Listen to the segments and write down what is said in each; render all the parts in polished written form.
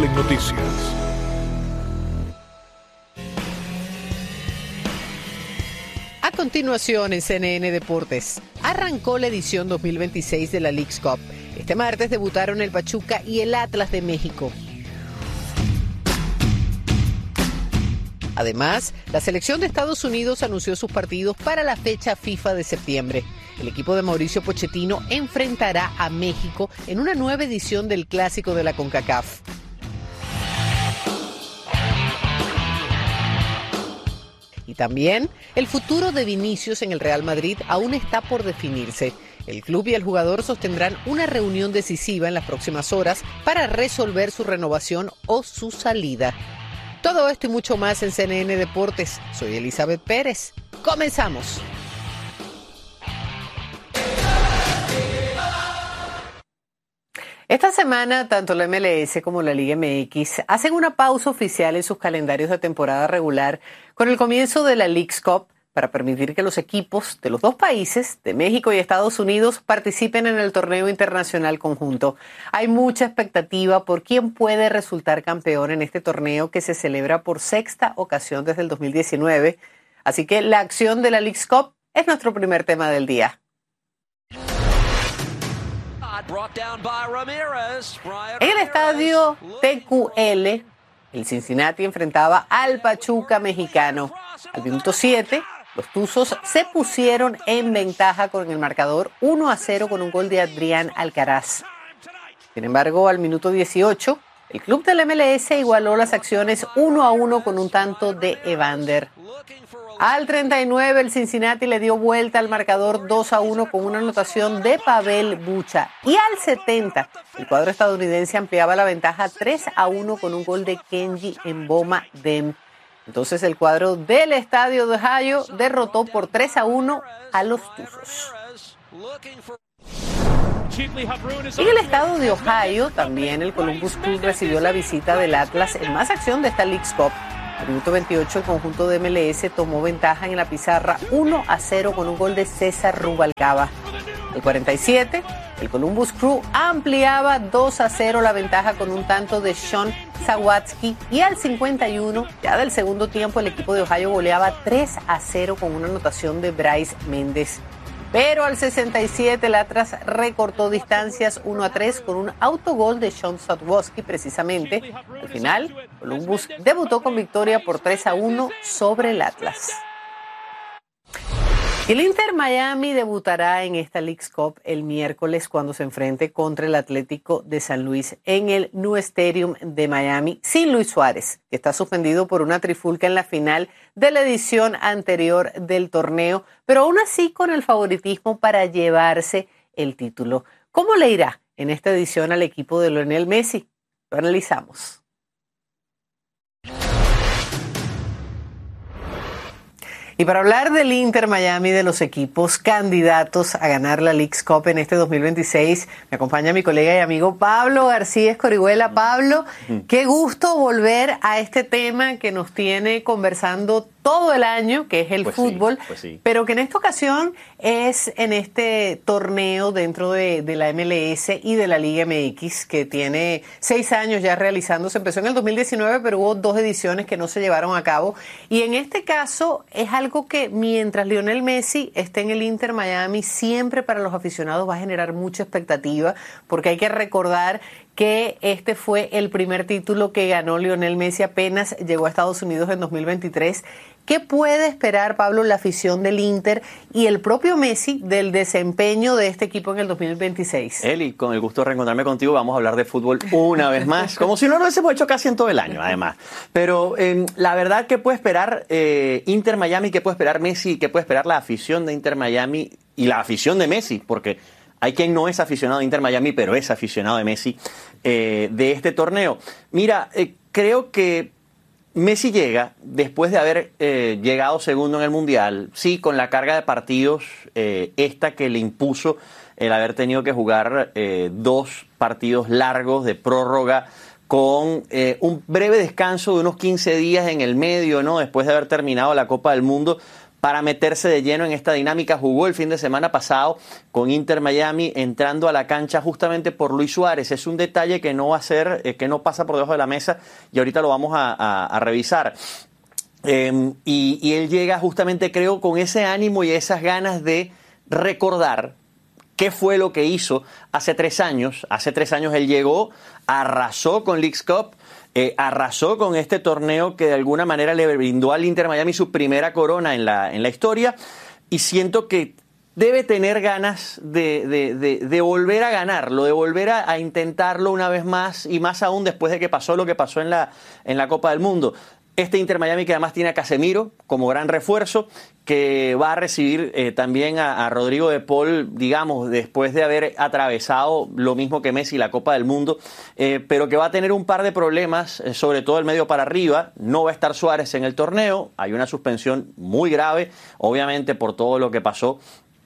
Fútbol en Noticias. A continuación en CNN Deportes, arrancó la edición 2026 de la Leagues Cup. Este martes debutaron el Pachuca y el Atlas de México. Además, la selección de Estados Unidos anunció sus partidos para la fecha FIFA de septiembre. El equipo de Mauricio Pochettino enfrentará a México en una nueva edición del Clásico de la CONCACAF. Y también, el futuro de Vinicius en el Real Madrid aún está por definirse. El club y el jugador sostendrán una reunión decisiva en las próximas horas para resolver su renovación o su salida. Todo esto y mucho más en CNN Deportes. Soy Elizabeth Pérez. ¡Comenzamos! Esta semana, tanto la MLS como la Liga MX hacen una pausa oficial en sus calendarios de temporada regular con el comienzo de la Leagues Cup para permitir que los equipos de los dos países, de México y Estados Unidos, participen en el torneo internacional conjunto. Hay mucha expectativa por quién puede resultar campeón en este torneo que se celebra por sexta ocasión desde el 2019. Así que la acción de la Leagues Cup es nuestro primer tema del día. En el estadio TQL, el Cincinnati enfrentaba al Pachuca mexicano. Al minuto 7, los Tuzos se pusieron en ventaja con el marcador 1-0 con un gol de Adrián Alcaraz. Sin embargo, al minuto 18, el club del MLS igualó las acciones 1-1 con un tanto de Evander. Al 39, el Cincinnati le dio vuelta al marcador 2-1 con una anotación de Pavel Bucha. Y al 70, el cuadro estadounidense ampliaba la ventaja 3-1 con un gol de Kenji Mboma Dem. Entonces el cuadro del estadio de Ohio derrotó por 3-1 a los Tuzos. En el estado de Ohio, también el Columbus Crew recibió la visita del Atlas en más acción de esta Leagues Cup. Al minuto 28, el conjunto de MLS tomó ventaja en la pizarra 1-0 con un gol de César Rubalcaba. Al 47, el Columbus Crew ampliaba 2-0 la ventaja con un tanto de Sean Sawatsky. Y al 51, ya del segundo tiempo, el equipo de Ohio goleaba 3-0 con una anotación de Bryce Méndez. Pero al 67 el Atlas recortó distancias 1-3 con un autogol de Sean Sawatsky precisamente. Al final, Columbus debutó con victoria por 3-1 sobre el Atlas. El Inter Miami debutará en esta Leagues Cup el miércoles cuando se enfrente contra el Atlético de San Luis en el New Stadium de Miami sin Luis Suárez, que está suspendido por una trifulca en la final de la edición anterior del torneo, pero aún así con el favoritismo para llevarse el título. ¿Cómo le irá en esta edición al equipo de Lionel Messi? Lo analizamos. Y para hablar del Inter Miami, de los equipos candidatos a ganar la Leagues Cup en este 2026, me acompaña mi colega y amigo Pablo García Escorihuela. Pablo, qué gusto volver a este tema que nos tiene conversando todo el año, que es el fútbol, sí. Pero que en esta ocasión es en este torneo dentro de la MLS y de la Liga MX, que tiene 6 años ya realizándose. Empezó en el 2019, pero hubo 2 ediciones que no se llevaron a cabo. Y en este caso es algo que mientras Lionel Messi esté en el Inter Miami, siempre para los aficionados va a generar mucha expectativa, porque hay que recordar que este fue el primer título que ganó Lionel Messi apenas llegó a Estados Unidos en 2023. ¿Qué puede esperar, Pablo, la afición del Inter y el propio Messi del desempeño de este equipo en el 2026? Eli, con el gusto de reencontrarme contigo, vamos a hablar de fútbol una vez más, como si no lo hubiésemos hecho casi en todo el año, además. Pero la verdad, ¿qué puede esperar Inter Miami? ¿Qué puede esperar Messi? ¿Qué puede esperar la afición de Inter Miami y la afición de Messi? Porque hay quien no es aficionado de Inter Miami, pero es aficionado de Messi de este torneo. Mira, creo que Messi llega después de haber llegado segundo en el Mundial, sí, con la carga de partidos esta que le impuso el haber tenido que jugar 2 partidos largos de prórroga con un breve descanso de unos 15 días en el medio, ¿no? Después de haber terminado la Copa del Mundo, para meterse de lleno en esta dinámica. Jugó el fin de semana pasado con Inter Miami, entrando a la cancha justamente por Luis Suárez. Es un detalle que no va a ser, que no pasa por debajo de la mesa, y ahorita lo vamos a revisar. Y él llega justamente, creo, con ese ánimo y esas ganas de recordar qué fue lo que hizo hace 3 años. Hace 3 años él llegó, arrasó con Leagues Cup, arrasó con este torneo que de alguna manera le brindó al Inter Miami su primera corona en la historia, y siento que debe tener ganas de volver a ganarlo, de volver a intentarlo una vez más, y más aún después de que pasó lo que pasó en la Copa del Mundo. Este Inter Miami, que además tiene a Casemiro como gran refuerzo, que va a recibir también a Rodrigo de Paul, digamos, después de haber atravesado lo mismo que Messi la Copa del Mundo, pero que va a tener un par de problemas, sobre todo el medio para arriba. No va a estar Suárez en el torneo, hay una suspensión muy grave, obviamente por todo lo que pasó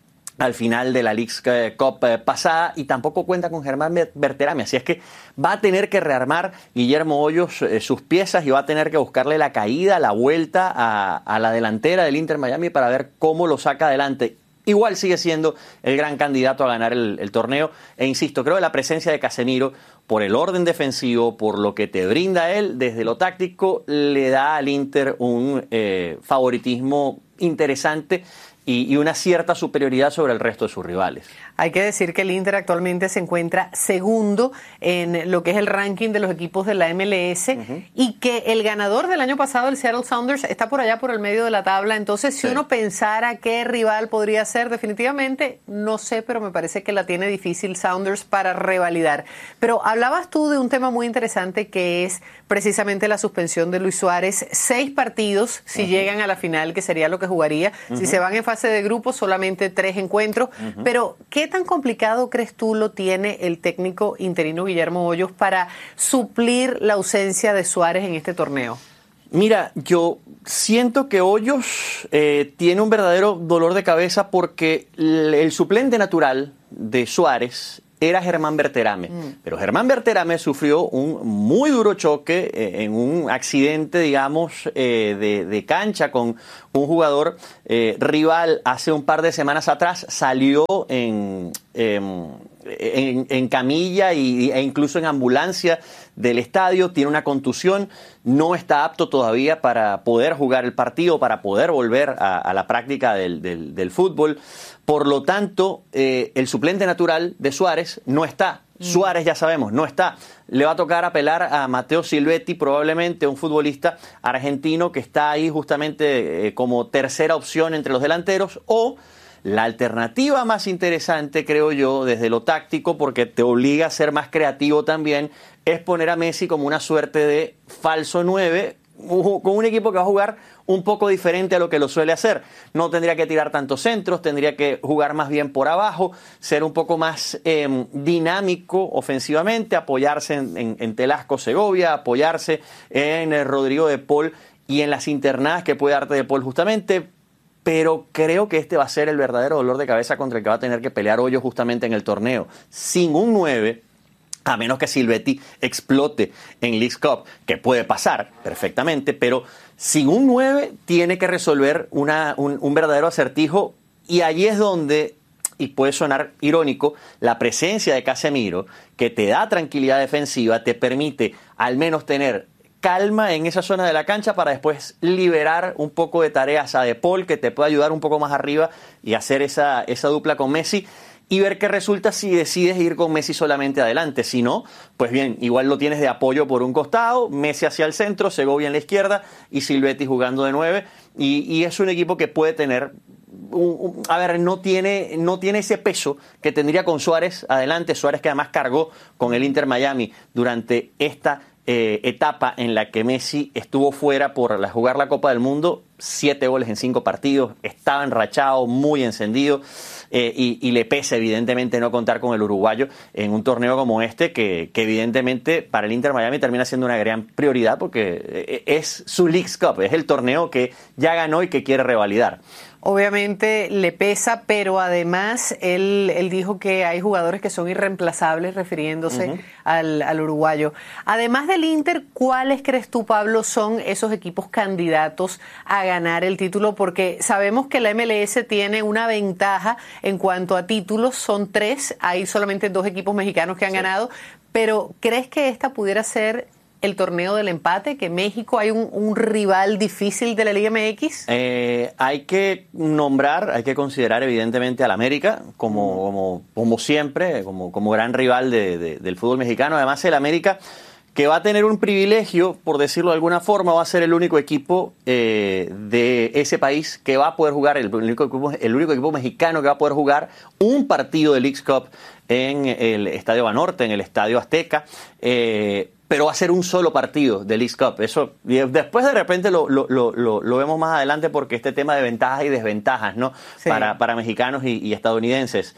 al final de la Leagues Cup pasada, y tampoco cuenta con Germán Berterame, así es que va a tener que rearmar Guillermo Hoyos sus piezas, y va a tener que buscarle la caída, la vuelta a la delantera del Inter Miami para ver cómo lo saca adelante. Igual sigue siendo el gran candidato a ganar el torneo, e insisto, creo que la presencia de Casemiro, por el orden defensivo, por lo que te brinda él desde lo táctico, le da al Inter un favoritismo interesante y una cierta superioridad sobre el resto de sus rivales. Hay que decir que el Inter actualmente se encuentra segundo en lo que es el ranking de los equipos de la MLS, y que el ganador del año pasado, el Seattle Sounders, está por allá por el medio de la tabla. Entonces, si uno pensara qué rival podría ser, definitivamente, no sé, pero me parece que la tiene difícil Sounders para revalidar. Pero hablabas tú de un tema muy interesante, que es precisamente la suspensión de Luis Suárez. 6 partidos, si llegan a la final, que sería lo que jugaría. Si se van en fase de grupos, solamente 3 encuentros. Pero, ¿qué tan complicado crees tú lo tiene el técnico interino Guillermo Hoyos para suplir la ausencia de Suárez en este torneo? Mira, yo siento que Hoyos tiene un verdadero dolor de cabeza, porque el suplente natural de Suárez era Germán Berterame. Pero Germán Berterame sufrió un muy duro choque en un accidente, digamos, de cancha con un jugador rival hace un par de semanas atrás. Salió en camilla e incluso en ambulancia del estadio. Tiene una contusión, no está apto todavía para poder jugar el partido, para poder volver a la práctica del fútbol. Por lo tanto, el suplente natural de Suárez no está. Suárez, ya sabemos, no está. Le va a tocar apelar a Matteo Silvetti, probablemente un futbolista argentino que está ahí justamente como tercera opción entre los delanteros, o la alternativa más interesante, creo yo, desde lo táctico, porque te obliga a ser más creativo también, es poner a Messi como una suerte de falso 9, con un equipo que va a jugar un poco diferente a lo que lo suele hacer. No tendría que tirar tantos centros, tendría que jugar más bien por abajo, ser un poco más dinámico ofensivamente, apoyarse en Telasco Segovia, apoyarse en Rodrigo de Paul y en las internadas que puede darte de Paul justamente. Pero creo que este va a ser el verdadero dolor de cabeza contra el que va a tener que pelear Hoyos justamente en el torneo. Sin un 9, a menos que Silvetti explote en Leagues Cup, que puede pasar perfectamente, pero sin un 9 tiene que resolver un verdadero acertijo, y allí es donde, y puede sonar irónico, la presencia de Casemiro, que te da tranquilidad defensiva, te permite al menos tener calma en esa zona de la cancha para después liberar un poco de tareas a De Paul, que te puede ayudar un poco más arriba y hacer esa dupla con Messi, y ver qué resulta si decides ir con Messi solamente adelante. Si no, pues bien, igual lo tienes de apoyo por un costado, Messi hacia el centro, Segovia en la izquierda y Silvetti jugando de 9, y es un equipo que puede tener no tiene ese peso que tendría con Suárez adelante. Suárez, que además cargó con el Inter Miami durante esta etapa en la que Messi estuvo fuera por jugar la Copa del Mundo. 7 goles en 5 partidos, estaba enrachado, muy encendido, y le pesa evidentemente no contar con el uruguayo en un torneo como este, que evidentemente para el Inter Miami termina siendo una gran prioridad, porque es su Leagues Cup, es el torneo que ya ganó y que quiere revalidar. obviamente le pesa, pero además él dijo que hay jugadores que son irreemplazables, refiriéndose al uruguayo. Además del Inter, ¿cuáles crees tú, Pablo, son esos equipos candidatos a ganar el título? Porque sabemos que la MLS tiene una ventaja en cuanto a títulos, son 3, hay solamente 2 equipos mexicanos que han ganado, pero ¿crees que esta pudiera ser el torneo del empate, que México hay un rival difícil de la Liga MX? Hay que considerar evidentemente al América como siempre, como gran rival del fútbol mexicano. Además, el América, que va a tener un privilegio, por decirlo de alguna forma, va a ser el único equipo de ese país que va a poder jugar, el único equipo mexicano que va a poder jugar un partido de Leagues Cup en el Estadio Banorte, en el Estadio Azteca, pero va a ser un solo partido de Leagues Cup. Eso después de repente lo vemos más adelante, porque este tema de ventajas y desventajas, ¿no? Sí. Para mexicanos y estadounidenses.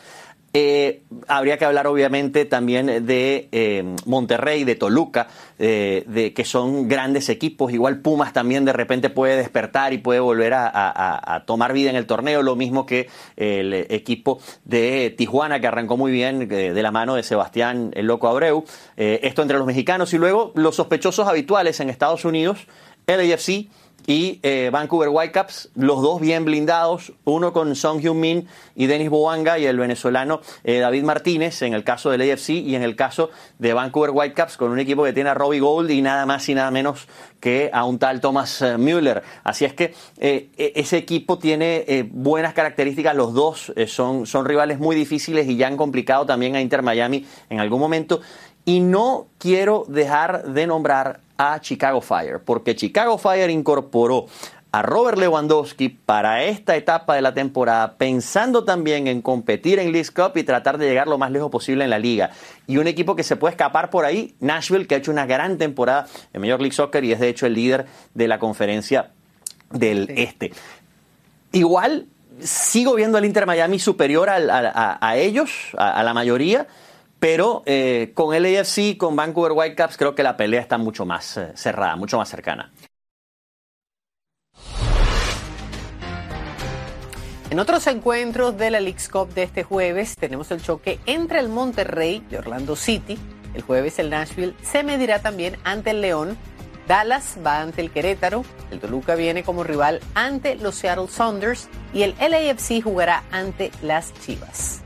Habría que hablar obviamente también de Monterrey, de Toluca, de que son grandes equipos. Igual Pumas también de repente puede despertar y puede volver a tomar vida en el torneo, lo mismo que el equipo de Tijuana, que arrancó muy bien de la mano de Sebastián el Loco Abreu. Esto entre los mexicanos, y luego los sospechosos habituales en Estados Unidos, LAFC y Vancouver Whitecaps, los dos bien blindados, uno con Son Heung-min y Denis Bouanga, y el venezolano David Martínez en el caso del AFC, y en el caso de Vancouver Whitecaps con un equipo que tiene a Robbie Gould y nada más y nada menos que a un tal Thomas Müller. Así es que ese equipo tiene buenas características, los dos son rivales muy difíciles y ya han complicado también a Inter Miami en algún momento. Y no quiero dejar de nombrar a Chicago Fire, porque Chicago Fire incorporó a Robert Lewandowski para esta etapa de la temporada, pensando también en competir en Leagues Cup y tratar de llegar lo más lejos posible en la liga. Y un equipo que se puede escapar por ahí, Nashville, que ha hecho una gran temporada en Major League Soccer y es de hecho el líder de la conferencia del Este. Igual sigo viendo al Inter Miami superior a ellos, a la mayoría, pero con el LAFC, con Vancouver Whitecaps, creo que la pelea está mucho más cerrada, mucho más cercana. En otros encuentros de la Leagues Cup de este jueves, tenemos el choque entre el Monterrey de Orlando City. El jueves el Nashville se medirá también ante el León. Dallas va ante el Querétaro. El Toluca viene como rival ante los Seattle Sounders. Y el LAFC jugará ante las Chivas.